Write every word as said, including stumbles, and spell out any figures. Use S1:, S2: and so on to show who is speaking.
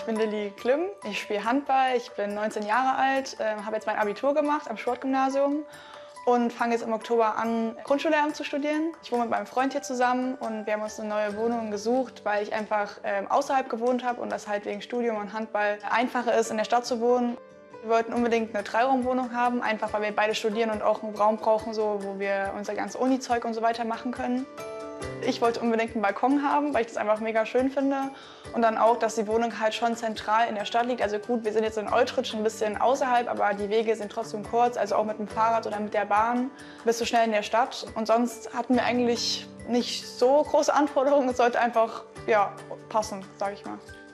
S1: bin Lilly Klimm, ich spiele Handball, ich bin neunzehn Jahre alt, äh, habe jetzt mein Abitur gemacht am Sportgymnasium und fange jetzt im Oktober an, Grundschullehramt zu studieren. Ich wohne mit meinem Freund hier zusammen und wir haben uns eine neue Wohnung gesucht, weil ich einfach äh, außerhalb gewohnt habe und das halt wegen Studium und Handball einfacher ist, in der Stadt zu wohnen. Wir wollten unbedingt eine Dreiraumwohnung haben, einfach weil wir beide studieren und auch einen Raum brauchen, so, wo wir unser ganzes Uni-Zeug und so weiter machen können. Ich wollte unbedingt einen Balkon haben, weil ich das einfach mega schön finde. Und dann auch, dass die Wohnung halt schon zentral in der Stadt liegt. Also gut, wir sind jetzt in Eutrich ein bisschen außerhalb, aber die Wege sind trotzdem kurz. Also auch mit dem Fahrrad oder mit der Bahn bist du schnell in der Stadt. Und sonst hatten wir eigentlich nicht so große Anforderungen. Es sollte einfach ja, passen, sage ich mal.